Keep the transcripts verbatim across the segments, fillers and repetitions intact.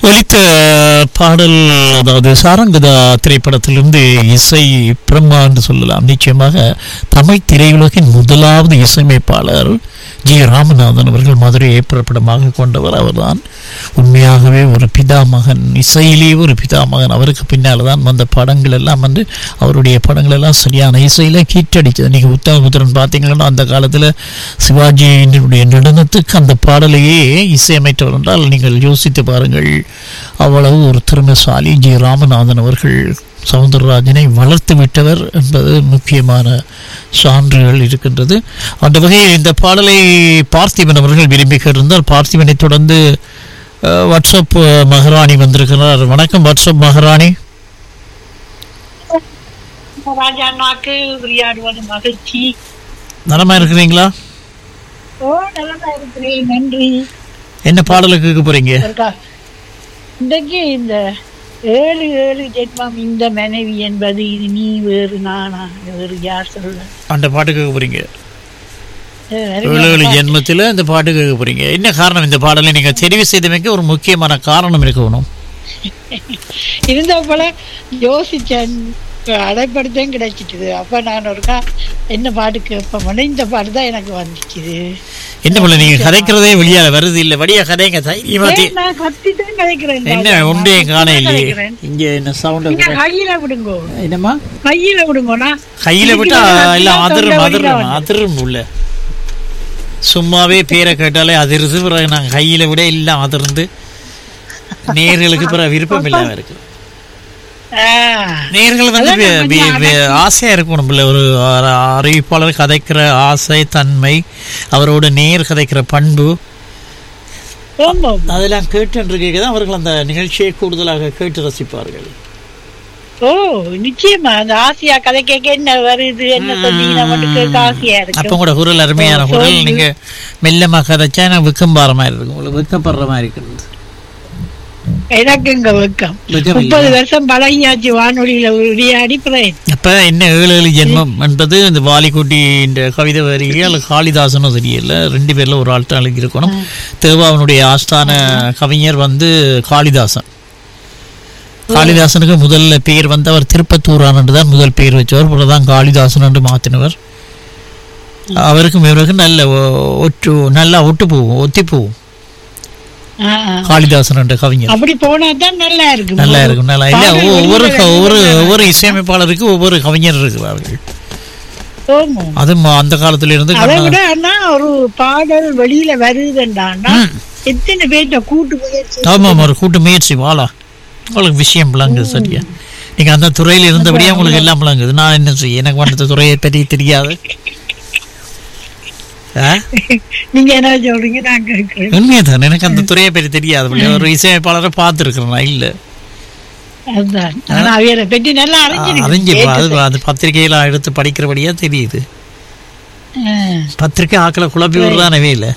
ஒலித்த பாடல் அதாவது சாரங்கதா திரைப்படத்திலிருந்து இசை பிரம்மா என்று சொல்லலாம். நிச்சயமாக தமிழ் திரையுலகின் முதலாவது இசையமைப்பாளர் ஜி ராமநாதன் அவர்கள் மதுரையை பிறப்பிடமாக கொண்டவர். அவர்தான் உண்மையாகவே ஒரு பிதாமகன், இசையிலேயே ஒரு பிதாமகன். அவருக்கு பின்னால் தான் வந்த படங்கள் எல்லாம் வந்து அவருடைய படங்கள் எல்லாம் சரியான இசையில் கீட்டடிச்சது. நீங்கள் உத்தமபுத்திரன் பார்த்தீங்கன்னா அந்த காலத்தில் சிவாஜியினுடைய நடனத்துக்கு அந்த பாடலையே இசையமைத்தவர் என்றால் நீங்கள் யோசித்து பாருங்கள். அவ்வளவு ஒரு திறமைசாலி ஜி ராமநாதன் அவர்கள் சவுந்தரராஜனை வளர்த்து விட்டவர் என்பது முக்கியமான சான்றுகள் இருக்கின்றது. அந்த வகையில் இந்த பாடலை பார்த்திபன் அவர்கள் விரும்பி இருந்தால் பார்த்திபனை தொடர்ந்து வாட்ஸ்அப் மகாராணி வந்திருக்கிறார். வணக்கம் வாட்ஸ்அப் மகாராணி. மகிழ்ச்சி. நலமா இருக்கிறீங்களா? நன்றி. என்ன பாடலை கேட்க போறீங்க? இன்றைக்கு இந்த ஏழு ஏழு ஜென்மம் இந்த மனைவி என்பது இது நீ வேறு நானா வேறு யார் சொல்ல அந்த பாட்டு கேட்க போறீங்க. ஏழு ஏழு ஜென்மத்தில் இந்த பாட்டு கேட்க போறீங்க. என்ன காரணம்? இந்த பாடலை நீங்க தெரிவு செய்தமைக்கு ஒரு முக்கியமான காரணம் இருக்கணும். இருந்த போல யோசிச்சேன், அடைப்படுத்தேன் கிடைச்சிட்டுது. அப்ப நான் ஒருக்கா என்ன பாட்டு கேட்போம், இந்த பாட்டு தான் எனக்கு வந்துச்சுது. என்ன போல நீங்க கதைக்கிறதே வெளியால வருது இல்ல, வடியா கதைங்க. நான் கத்திதான் கதைக்கிறேன். என்ன ஒன்றே காண இல்லையே இங்க. என்ன சவுண்ட்? கையில விடுங்கோ. என்னமா கையில விடுங்கோனா? கையில விட்டா இல்ல அதிரும் அதிரும் அதிரும் உள்ள. சும்மாவே பேரை கேட்டாலே அதிர்ந்து பிறகு நாங்க கையில விட இல்ல அதிர்ந்து நேர்களுக்கு பிறகு விருப்பம் இல்லாம இருக்கு. நேர்கள் வந்து ஆசையா இருக்கணும். ஒரு அறிவிப்பாளர் கதைக்கிற ஆசை தன்மை, அவரோட நேர் கதைக்கிற பண்பு, அதெல்லாம் கேட்டு கேட்கதான் அவர்கள் அந்த நிகழ்ச்சியை கூடுதலாக கேட்டு ரசிப்பார்கள். ஓ நிச்சயமா அந்த ஆசையா கதை கேட்க என்ன வருது என்ன சொன்னீங்க ஆசையா இருக்கு. அப்ப கூட குரல் அருமையான குரல். நீங்க மெல்லமா கதைச்சா எனக்கு வெக்கம்பார மாதிரி இருக்கும், உங்களுக்கு வெக்கப்படுற மாதிரி இருக்கிறது. எனக்கு இங்க வெக்கம். முப்பது வருஷம் பழகியாச்சு வானொலியில உரையாடி. அப்ப என்ன ஏழு ஏழு ஜென்மம் என்பது இந்த வாலிக்குட்டி இந்த கவிதை வரிகை அல்ல காளிதாசனும் தெரியல, ரெண்டு பேர்ல ஒரு ஆள் தான் இருக்கணும். தேவாவனுடைய ஆஸ்தான கவிஞர் வந்து காளிதாசன். காளிதாசனுக்கு முதல்ல பேர் வந்து அவர் திருப்பத்தூரான் என்று தான் முதல் பேர் வச்சவர். பிறகுதான் காளிதாசன் என்று மாற்றினவர். அவருக்கும் இவருக்கும் நல்ல ஒட்டு நல்லா ஒட்டு போகும், ஒத்தி போகும். காளிதாசன் என்ற கவிஞர் அப்படி போனா தான் நல்லா இருக்கும். நல்லா இருக்கும். நல்லா இல்ல ஒவ்வொரு ஒவ்வொரு ஒவ்வொரு இசையமைப்பாளருக்கு ஒவ்வொரு கவிஞர் இருக்கிறார்கள். அது அந்த காலத்துல இருந்து ஒரு பாடல் வெளியில வருதுன்னா எத்தனை பேர்த்த கூட்டு முயற்சி. ஆமா, ஒரு கூட்டு முயற்சி. வாழா உங்களுக்கு விஷயம் விளங்குது சரியா. நீங்க அந்த துறையில இருந்தபடியே உங்களுக்கு எல்லாம் விளங்குது. நான் என்ன செய்ய, எனக்கு அந்த துறையை பற்றி தெரியாது. நீங்க என்ன சொல்றீங்க? நான் கேட்கிறேன். உண்மையதான், எனக்கு அந்த துறையை பற்றி தெரியாது. ஒரு இசையமைப்பாளரை பார்த்துருக்கிறேன் இல்ல. அது பத்திரிகையில எடுத்து படிக்கிறபடியா தெரியுது. பத்திரிகை ஆக்களை குழப்பி விடுறானவே இல்ல.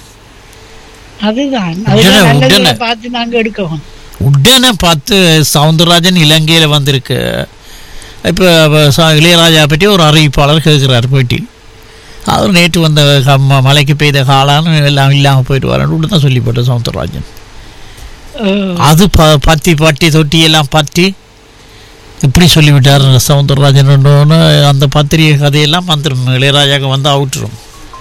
உடனே பார்த்து சவுந்தரராஜன் இலங்கையில வந்திருக்கு. இப்ப இளையராஜா பற்றி ஒரு அறிவிப்பாளர் கேட்கிறார் பேட்டி. அவர் நேற்று வந்த மலைக்கு பெய்த காலான்னு எல்லாம் இல்லாமல் போயிட்டு வரேன்னு தான் சொல்லி போட்ட சவுந்தரராஜன். அது ப பத்தி பட்டி தொட்டி எல்லாம் பற்றி இப்படி சொல்லிவிட்டார் சவுந்தரராஜன். அந்த பத்திரிகை கதையெல்லாம் வந்துடும், இளையராஜாவுக்கு வந்து அவுட்டுரும்.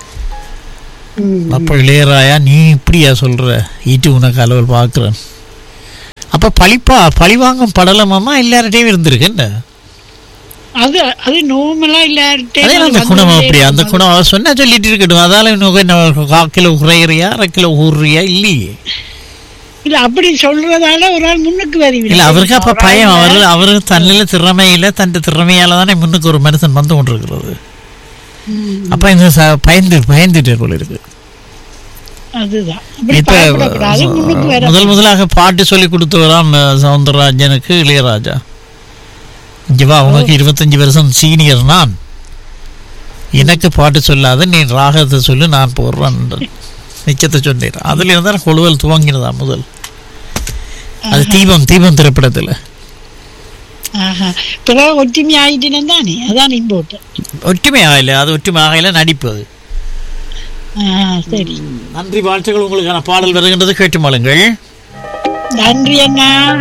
அப்போ இளையராஜா நீ இப்படியா சொல்ற, ஈட்டு உனக்கு அளவில் பார்க்குறேன். அப்போ பழிப்பா பழிவாங்கும் படலமாமா எல்லார்ட்டையும் இருந்திருக்கு. என்ன அது அது நார்மலா இல்ல அந்த குணம் அப்படி அந்த குணம் அவர் சொன்னா சொல்லிட்டு இருக்கட்டும். அதால கால் கிலோ குறையிறியா அரை கிலோ ஊறுறியா இல்லையே. இல்ல அப்படி சொல்றதால ஒரு ஆள் முன்னுக்கு வருவீங்க. இல்ல அவருக்கு அப்ப பயம். அவரு அவரு தன்னில திறமையில தன் திறமையால தானே முன்னுக்கு ஒரு மனுஷன் வந்து கொண்டிருக்கிறது. அப்ப இந்த பயந்து பயந்துட்டு போல இருக்கு. இப்ப முதல் முதலாக பாட்டு சொல்லி கொடுத்தவராம் சவுந்தரராஜனுக்கு இளையராஜா. இங்கவா, உனக்கு இருபத்தஞ்சு வருஷம் சீனியர் நான், எனக்கு பாட்டு சொல்லாத, நீ ராகத்தை சொல்லு நான் போடுறேன் நிச்சயத்தை சொன்னேன். அதுல இருந்தால் கொழுவல் துவங்கினதா முதல். அது தீபம் தீபம் திரைப்படத்துல ஒற்றுமை ஆயிட்டு ஒற்றுமை ஆகல. அது ஒற்றுமை ஆகல, நடிப்பு. அது சரி. நன்றி, வாழ்த்துக்கள். உங்களுக்கான பாடல் வருகின்றது, கேட்டு மாளுங்கள். நன்றி அண்ணா.